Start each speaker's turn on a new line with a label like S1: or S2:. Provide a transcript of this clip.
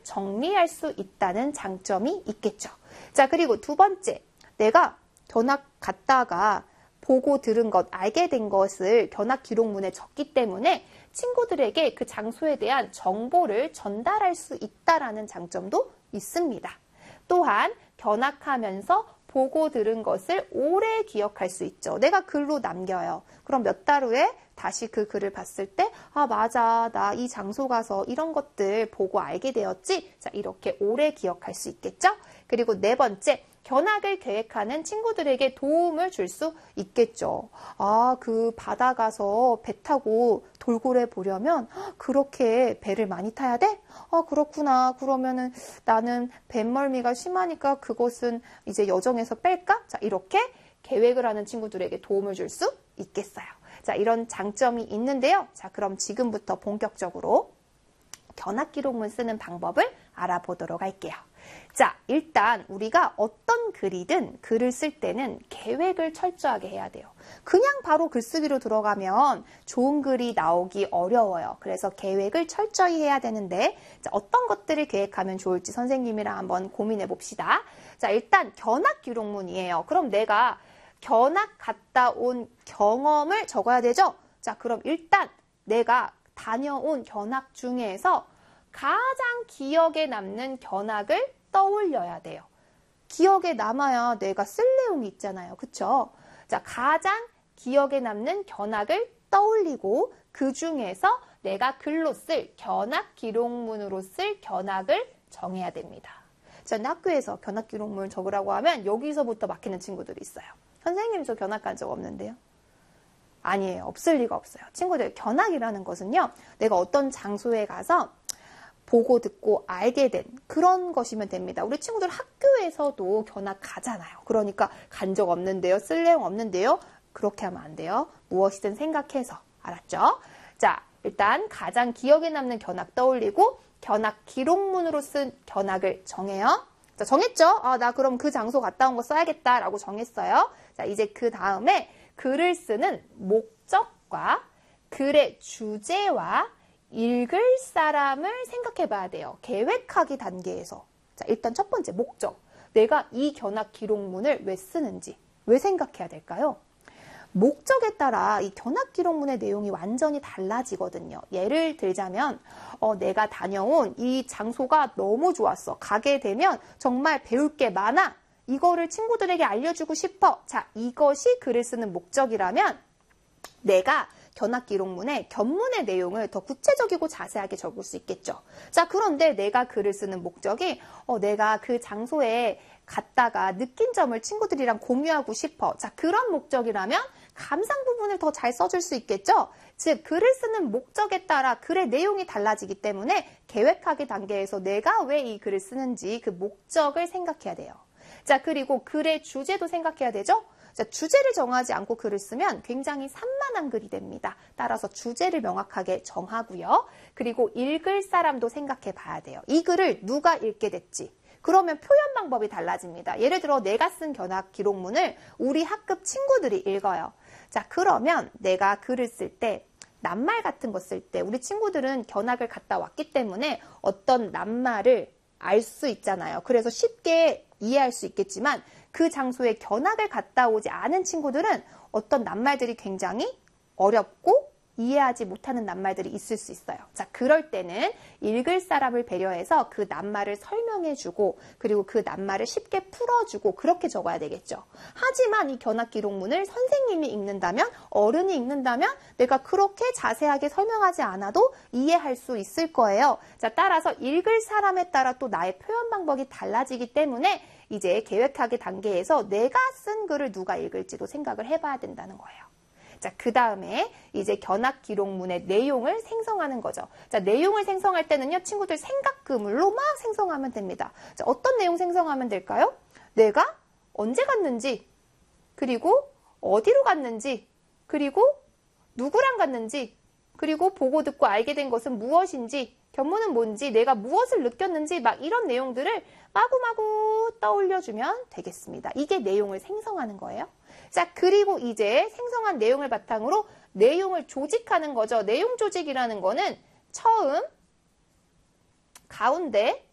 S1: 정리할 수 있다는 장점이 있겠죠. 자, 그리고 두 번째, 내가 견학 갔다가 보고 들은 것, 알게 된 것을 견학 기록문에 적기 때문에 친구들에게 그 장소에 대한 정보를 전달할 수 있다라는 장점도 있습니다. 또한 견학하면서 보고 들은 것을 오래 기억할 수 있죠. 내가 글로 남겨요. 그럼 몇 달 후에 다시 그 글을 봤을 때, 아, 맞아. 나 이 장소 가서 이런 것들 보고 알게 되었지? 자, 이렇게 오래 기억할 수 있겠죠? 그리고 네 번째, 견학을 계획하는 친구들에게 도움을 줄 수 있겠죠. 아, 그 바다 가서 배 타고 돌고래 보려면 그렇게 배를 많이 타야 돼? 그렇구나. 그러면은 나는 뱃멀미가 심하니까 그것은 이제 여정에서 뺄까? 자, 이렇게 계획을 하는 친구들에게 도움을 줄 수 있겠어요. 자, 이런 장점이 있는데요. 자, 그럼 지금부터 본격적으로 견학 기록문 쓰는 방법을 알아보도록 할게요. 자, 일단 우리가 어떤 글이든 글을 쓸 때는 계획을 철저하게 해야 돼요. 그냥 바로 글쓰기로 들어가면 좋은 글이 나오기 어려워요. 그래서 계획을 철저히 해야 되는데, 자, 어떤 것들을 계획하면 좋을지 선생님이랑 한번 고민해 봅시다. 자, 일단 견학 기록문이에요. 그럼 내가 견학 갔다 온 경험을 적어야 되죠? 자, 그럼 일단 내가 다녀온 견학 중에서 가장 기억에 남는 견학을 떠올려야 돼요. 기억에 남아야 내가 쓸 내용이 있잖아요. 그쵸? 자, 가장 기억에 남는 견학을 떠올리고 그 중에서 내가 글로 쓸 견학 기록문으로 쓸 견학을 정해야 됩니다. 전 학교에서 견학 기록문 적으라고 하면 여기서부터 막히는 친구들이 있어요. 선생님, 저 견학 간 적 없는데요. 아니에요. 없을 리가 없어요. 친구들, 견학이라는 것은요, 내가 어떤 장소에 가서 보고 듣고 알게 된 그런 것이면 됩니다. 우리 친구들 학교에서도 견학 가잖아요. 그러니까 간 적 없는데요. 쓸 내용 없는데요. 그렇게 하면 안 돼요. 무엇이든 생각해서. 알았죠? 자, 일단 가장 기억에 남는 견학 떠올리고 견학 기록문으로 쓴 견학을 정해요. 자, 정했죠? 나 그럼 그 장소 갔다 온 거 써야겠다라고 정했어요. 자, 이제 그 다음에 글을 쓰는 목적과 글의 주제와 읽을 사람을 생각해 봐야 돼요. 계획하기 단계에서. 자, 일단 첫 번째 목적. 내가 이 견학 기록문을 왜 쓰는지, 왜 생각해야 될까요? 목적에 따라 이 견학 기록문의 내용이 완전히 달라지거든요. 예를 들자면 내가 다녀온 이 장소가 너무 좋았어. 가게 되면 정말 배울 게 많아. 이거를 친구들에게 알려주고 싶어. 자, 이것이 글을 쓰는 목적이라면 내가 견학 기록문에 견문의 내용을 더 구체적이고 자세하게 적을 수 있겠죠. 자, 그런데 내가 글을 쓰는 목적이 내가 그 장소에 갔다가 느낀 점을 친구들이랑 공유하고 싶어. 자, 그런 목적이라면 감상 부분을 더 잘 써줄 수 있겠죠. 즉, 글을 쓰는 목적에 따라 글의 내용이 달라지기 때문에 계획하기 단계에서 내가 왜 이 글을 쓰는지 그 목적을 생각해야 돼요. 자, 그리고 글의 주제도 생각해야 되죠. 자, 주제를 정하지 않고 글을 쓰면 굉장히 산만한 글이 됩니다. 따라서 주제를 명확하게 정하고요. 그리고 읽을 사람도 생각해 봐야 돼요. 이 글을 누가 읽게 됐지? 그러면 표현 방법이 달라집니다. 예를 들어 내가 쓴 견학 기록문을 우리 학급 친구들이 읽어요. 자, 그러면 내가 글을 쓸 때 낱말 같은 거 쓸 때 우리 친구들은 견학을 갔다 왔기 때문에 어떤 낱말을 알 수 있잖아요. 그래서 쉽게 이해할 수 있겠지만 그 장소에 견학을 갔다 오지 않은 친구들은 어떤 낱말들이 굉장히 어렵고 이해하지 못하는 낱말들이 있을 수 있어요. 자, 그럴 때는 읽을 사람을 배려해서 그 낱말을 설명해주고 그리고 그 낱말을 쉽게 풀어주고 그렇게 적어야 되겠죠. 하지만 이 견학 기록문을 선생님이 읽는다면, 어른이 읽는다면 내가 그렇게 자세하게 설명하지 않아도 이해할 수 있을 거예요. 자, 따라서 읽을 사람에 따라 또 나의 표현 방법이 달라지기 때문에 이제 계획하기 단계에서 내가 쓴 글을 누가 읽을지도 생각을 해봐야 된다는 거예요. 자, 그 다음에 이제 견학 기록문의 내용을 생성하는 거죠. 자, 내용을 생성할 때는요, 친구들 생각 그물로 막 생성하면 됩니다. 자, 어떤 내용 생성하면 될까요? 내가 언제 갔는지, 그리고 어디로 갔는지, 그리고 누구랑 갔는지, 그리고 보고 듣고 알게 된 것은 무엇인지, 견문은 뭔지, 내가 무엇을 느꼈는지 막 이런 내용들을 마구마구 떠올려주면 되겠습니다. 이게 내용을 생성하는 거예요. 자, 그리고 이제 생성한 내용을 바탕으로 내용을 조직하는 거죠. 내용 조직이라는 거는 처음, 가운데,